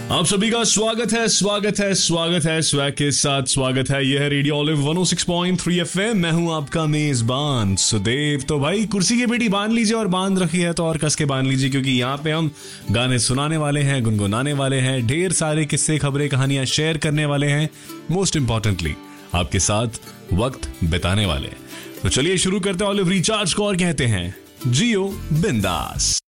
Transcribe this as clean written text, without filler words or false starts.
आप सभी का स्वागत है स्वैग के साथ स्वागत है। यह है रेडियो ऑलिव 106.3 FM। मैं हूं आपका मेजबान सुदेव। तो भाई कुर्सी की बेटी बांध लीजिए, और बांध रखी है तो और कस के बांध लीजिए, क्योंकि यहाँ पे हम गाने सुनाने वाले हैं, गुनगुनाने वाले हैं, ढेर सारे किस्से खबरें कहानियां शेयर करने वाले हैं, मोस्ट इंपॉर्टेंटली आपके साथ वक्त बिताने वाले। तो चलिए शुरू करते हैं ऑलिव रिचार्ज को और कहते हैं जियो बिंदास।